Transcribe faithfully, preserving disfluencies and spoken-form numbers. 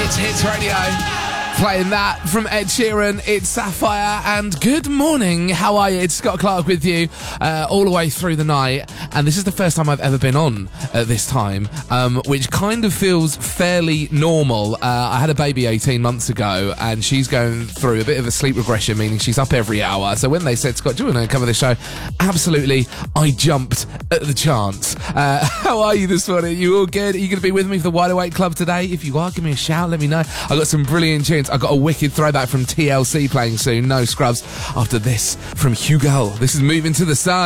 It's Hits Radio. Playing that from Ed Sheeran, it's Sapphire, and good morning, how are you? It's Scott Clark with you uh, all the way through the night, and this is the first time I've ever been on at this time, um, which kind of feels fairly normal. Uh, I had a baby eighteen months ago, and she's going through a bit of a sleep regression, meaning she's up every hour. So when they said, Scott, do you want to cover the show? Absolutely, I jumped at the chance. Uh, how are you this morning? You all good? Are you going to be with me for the Wide Awake Club today? If you are, give me a shout, let me know. I've got some brilliant tunes. I've got a wicked throwback from T L C playing soon, No Scrubs, after this from Hugo. This is Moving to the Sun.